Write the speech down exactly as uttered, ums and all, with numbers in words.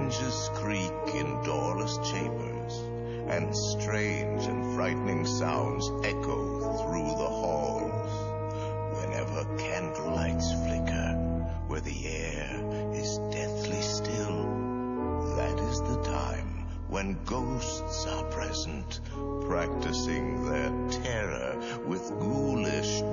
hinges creak in doorless chambers, and strange and frightening sounds echo through the halls. Whenever candlelights flicker, where the air is deathly still, that is the time when ghosts are present, practicing their terror with ghoulish